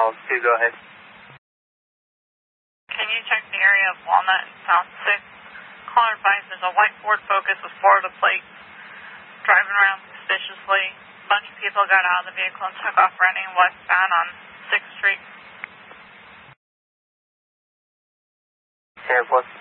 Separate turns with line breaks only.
Falls 2, go ahead.
Can you check the area of Walnut and South 6? Caller advised there's a white Ford Focus with Florida plates driving around suspiciously. A bunch of people got out of the vehicle and took off running westbound on 6th Street.
Air Force